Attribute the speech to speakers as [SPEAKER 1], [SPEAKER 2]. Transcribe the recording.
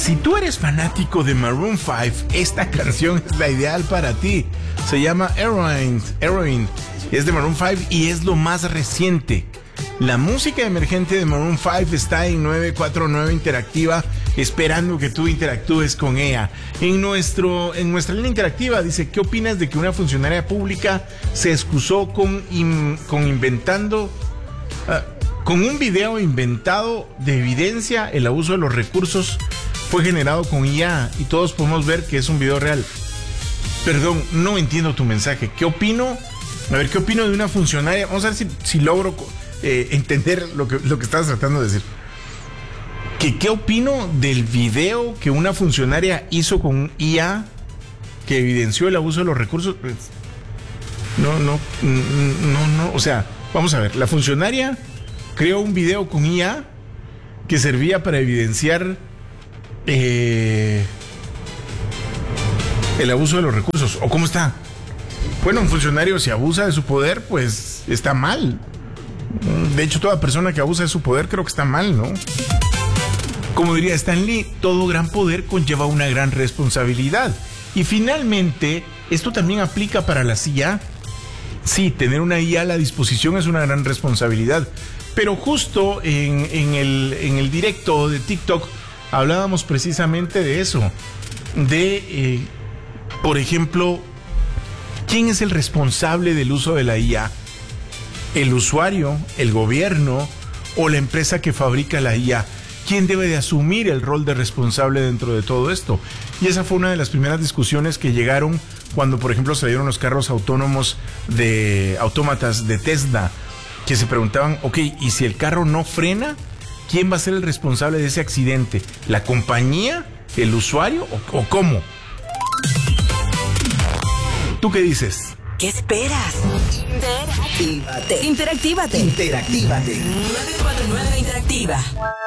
[SPEAKER 1] Si tú eres fanático de Maroon 5, esta canción es la ideal para ti. Se llama Heroin. Es de Maroon 5 y es lo más reciente. La música emergente de Maroon 5 está en 949 Interactiva, esperando que tú interactúes con ella. En nuestra línea interactiva dice: ¿qué opinas de que una funcionaria pública se excusó con un video inventado de evidencia? El abuso de los recursos fue generado con IA y todos podemos ver que es un video real. Perdón, no entiendo tu mensaje. ¿Qué opino? A ver, ¿qué opino de una funcionaria? Vamos a ver si logro entender lo que estabas tratando de decir. ¿Qué opino del video que una funcionaria hizo con IA que evidenció el abuso de los recursos? No. O sea, vamos a ver. La funcionaria creó un video con IA que servía para evidenciar el abuso de los recursos. ¿O cómo está? Bueno, un funcionario, si abusa de su poder, pues está mal. De hecho, toda persona que abusa de su poder creo que está mal, ¿no? Como diría Stan Lee, todo gran poder conlleva una gran responsabilidad. Y finalmente, esto también aplica para la IA. Sí, tener una IA a la disposición es una gran responsabilidad. Pero justo en el directo de TikTok hablábamos precisamente de eso. Por ejemplo, ¿quién es el responsable del uso de la IA? ¿El usuario, el gobierno o la empresa que fabrica la IA? ¿Quién debe de asumir el rol de responsable dentro de todo esto? Y esa fue una de las primeras discusiones que llegaron cuando, por ejemplo, salieron los carros autónomos autómatas de Tesla, que se preguntaban, ok, ¿y si el carro no frena? ¿Quién va a ser el responsable de ese accidente? ¿La compañía? ¿El usuario? ¿O cómo? ¿Tú qué dices?
[SPEAKER 2] ¿Qué esperas? Interactívate. 949 Interactiva.